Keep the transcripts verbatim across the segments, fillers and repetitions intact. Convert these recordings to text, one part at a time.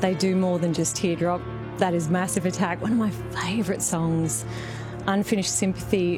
They do more than just teardrop. That is Massive Attack, one of my favourite songs. Unfinished Sympathy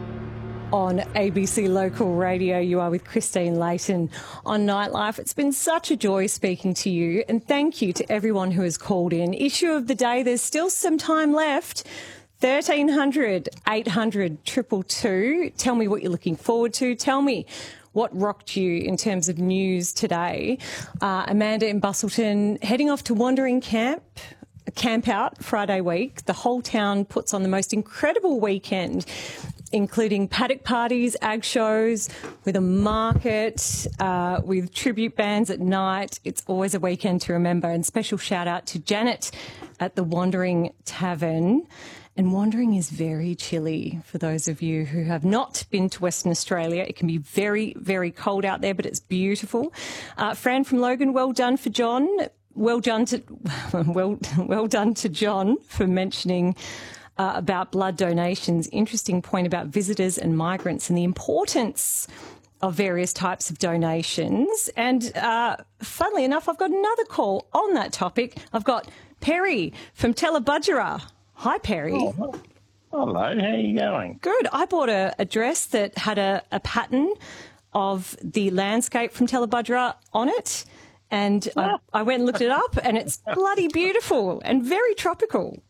on A B C Local Radio. You are with Christine Layton on Nightlife. It's been such a joy speaking to you, and thank you to everyone who has called in. Issue of the day, there's still some time left. thirteen hundred, eight hundred, two two two. Tell me what you're looking forward to. Tell me what rocked you in terms of news today. Uh, Amanda in Bustleton heading off to Wandering Camp. Camp Out Friday week. The whole town puts on the most incredible weekend, including paddock parties, ag shows, with a market, uh, with tribute bands at night. It's always a weekend to remember. And special shout out to Janet at the Wandering Tavern. And Wandering is very chilly for those of you who have not been to Western Australia. It can be very, very cold out there, but it's beautiful. Uh, Fran from Logan, well done for John. Well done to well well done to John for mentioning uh, about blood donations. Interesting point about visitors and migrants and the importance of various types of donations. And uh, funnily enough, I've got another call on that topic. I've got Perry from Tellabudgera. Hi, Perry. Oh, hello. How are you going? Good. I bought a, a dress that had a, a pattern of the landscape from Tellabudgera on it. And I, I went and looked it up, and it's bloody beautiful and very tropical.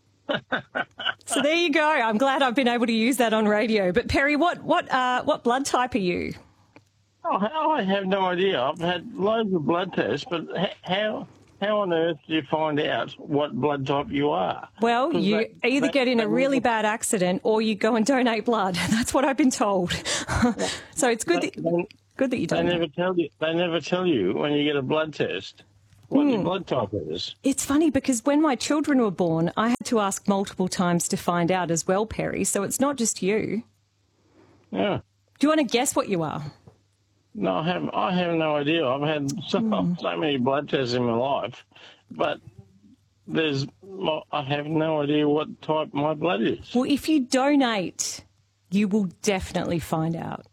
So there you go. I'm glad I've been able to use that on radio. But Perry, what what uh, what blood type are you? Oh, I have no idea. I've had loads of blood tests, but how how on earth do you find out what blood type you are? Well, you they, either they, get in they, a really bad accident or you go and donate blood. That's what I've been told. So it's good they, that. they, Good that you They don't. never tell you. They never tell you when you get a blood test what Mm. your blood type is. It's funny because when my children were born, I had to ask multiple times to find out as well, Perry. So it's not just you. Yeah. Do you want to guess what you are? No, I have. I have no idea. I've had so, Mm. so many blood tests in my life, but there's. I have no idea what type my blood is. Well, if you donate, you will definitely find out.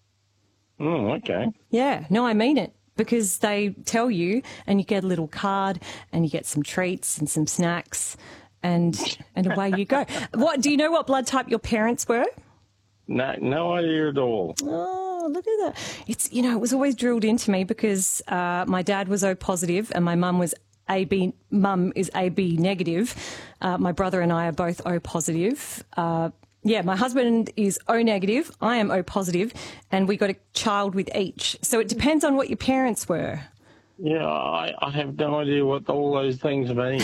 Oh, okay. Yeah, no, I mean it, because they tell you and you get a little card and you get some treats and some snacks and and away you go. What do you know what blood type your parents were? No, no idea at all. Oh, look at that. It's, you know, it was always drilled into me because uh, my dad was O positive and my mum was A B, mum is A B negative. Uh, my brother and I are both O positive. Uh, Yeah, my husband is O negative, I am O positive, and we got a child with each. So it depends on what your parents were. Yeah, I, I have no idea what all those things mean.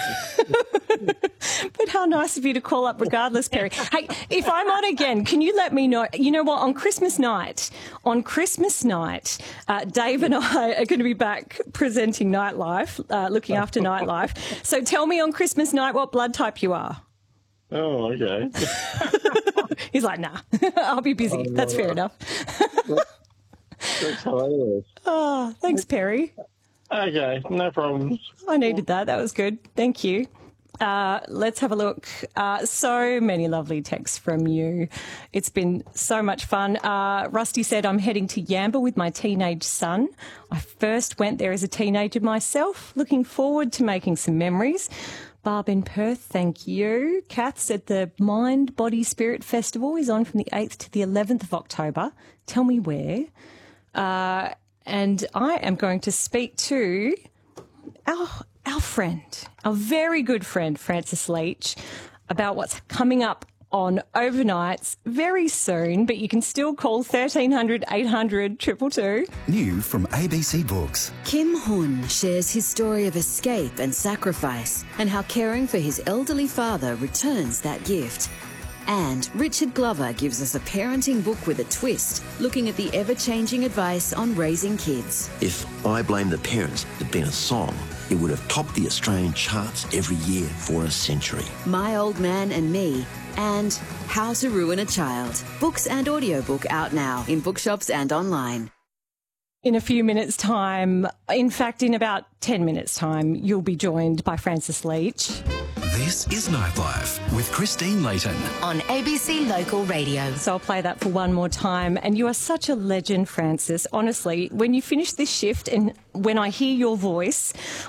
But how nice of you to call up regardless, Perry. Hey, if I'm on again, can you let me know? You know what, on Christmas night, on Christmas night, uh, Dave and I are going to be back presenting Nightlife, uh, looking after Nightlife. So tell me on Christmas night what blood type you are. Oh, okay. He's like, nah, I'll be busy. Oh, That's fair enough. That's hilarious. Oh, thanks, Perry. Okay, no problems. I needed that. That was good. Thank you. Uh, let's have a look. Uh, so many lovely texts from you. It's been so much fun. Uh, Rusty said, I'm heading to Yamba with my teenage son. I first went there as a teenager myself. Looking forward to making some memories. Barb in Perth, thank you. Kath said the Mind, Body, Spirit Festival is on from the eighth to the eleventh of October. Tell me where. Uh, and I am going to speak to our, our friend, our very good friend, Francis Leach, about what's coming up on overnights very soon, but you can still call thirteen hundred, eight hundred, two two two. New from A B C Books. Kim Hun shares his story of escape and sacrifice and how caring for his elderly father returns that gift. And Richard Glover gives us a parenting book with a twist, looking at the ever-changing advice on raising kids. If I Blame the Parents had been a song, it would have topped the Australian charts every year for a century. My Old Man and Me, and How to Ruin a Child. Books and audiobook out now in bookshops and online. In a few minutes' time, in fact, in about ten minutes' time, you'll be joined by Francis Leach. This is Nightlife with Christine Layton. On A B C Local Radio. So I'll play that for one more time. And you are such a legend, Francis. Honestly, when you finish this shift and when I hear your voice,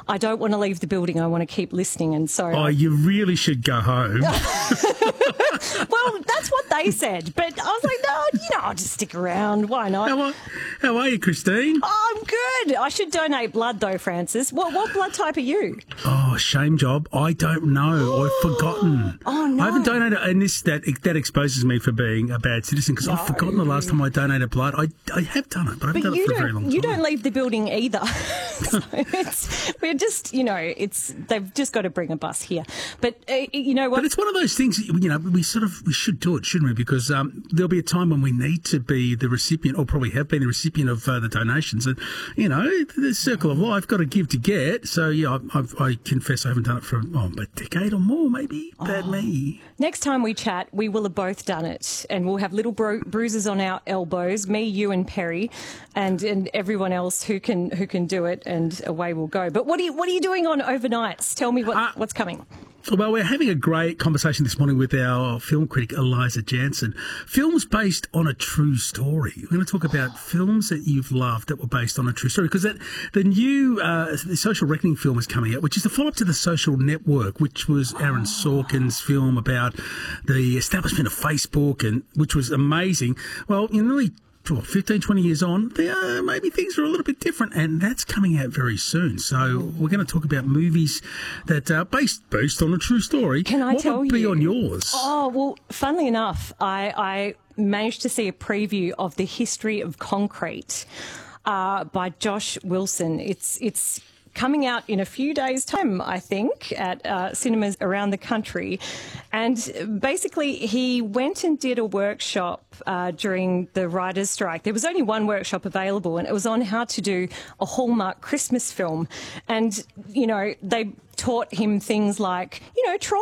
I don't want to leave the building. I want to keep listening. And so... Oh, you really should go home. Well, that's what they said. But I was like, no, you know, I'll just stick around. Why not? How are, how are you, Christine? Oh, I'm good. I should donate blood, though, Francis. What what blood type are you? Oh, shame job. I don't know. I've forgotten. Oh, no. I haven't donated, and this that that exposes me for being a bad citizen because No. I've forgotten the last time I donated blood. I, I have done it, but I haven't But done you it for a very don't, long you time. don't leave the building either. So it's, we're just, you know, it's they've just got to bring a bus here. But uh, you know what? But it's one of those things, you know, we sort of, we should do it, shouldn't we? Because um, there'll be a time when we need to be the recipient, or probably have been the recipient of uh, the donations. And, you know, the circle of life, got to give to get. So, yeah, I, I've, I confess I haven't done it for oh, a decade or more, maybe. Bad me. Next time we chat, we will have both done it, and we'll have little bru- bruises on our elbows. Me, you, and Perry, and and everyone else who can who can do it, and away we'll go. But what are you what are you doing on overnights? Tell me what Uh, what's coming. Well, we're having a great conversation this morning with our film critic, Eliza Jansen. Films based on a true story. We're going to talk about films that you've loved that were based on a true story. Because that, the new uh, the Social Reckoning film is coming out, which is the follow-up to The Social Network, which was Aaron Sorkin's film about the establishment of Facebook, and which was amazing. Well, you know, fifteen, twenty years on, there, maybe things are a little bit different, and that's coming out very soon. So we're going to talk about movies that are based based on a true story. Can I what tell would be you? on yours? Oh, well, funnily enough, I, I managed to see a preview of The History of Concrete uh, by Josh Wilson. It's it's coming out in a few days' time, I think, at uh, cinemas around the country. And basically, he went and did a workshop uh, during the writers' strike. There was only one workshop available, and it was on how to do a Hallmark Christmas film. And, you know, they taught him things like, you know, try